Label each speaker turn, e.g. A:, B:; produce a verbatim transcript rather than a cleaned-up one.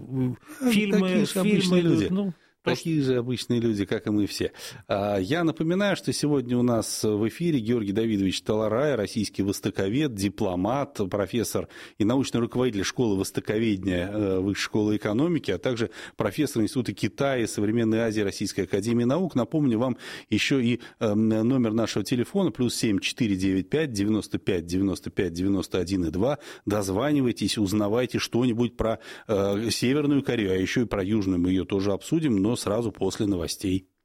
A: фильмы,
B: такие же
A: фильмы
B: обычные люди.
A: Ну,
B: Такие же обычные люди, как и мы все. Я напоминаю, что сегодня у нас в эфире Георгий Давидович Таларай, российский востоковед, дипломат, профессор и научный руководитель школы востоковедения Высшей школы экономики, а также профессор Института Китая и Современной Азии Российской академии наук. Напомню вам еще и номер нашего телефона плюс семь четыре девять пять девяносто пять девяносто пять девяносто один и два. Дозванивайтесь, узнавайте что-нибудь про Северную Корею, а еще и про Южную мы ее тоже обсудим, но сразу после новостей.